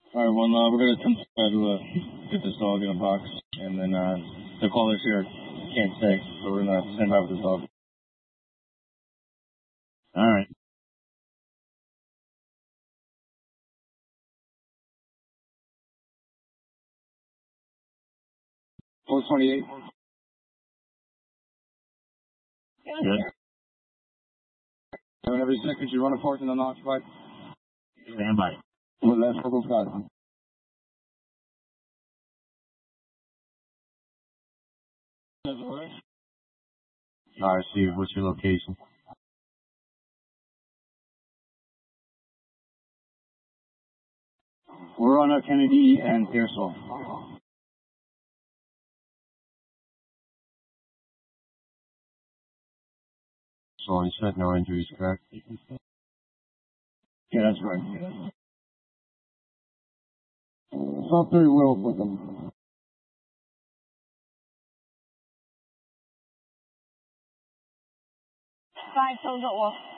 Alright, well, we're going to attempt to get this dog in a box, and then the callers here can't stay, so we're going to stand by with this dog. Alright. 428. Good. 7 every second, you run a port and unoccupied. Stand by. Well, that's Purple Scott. Alright, Steve, what's your location? We're on Kennedy and Pearsall. So you said no injuries, correct? Yeah, that's right. Saw 3 wheels with them. 5收走我。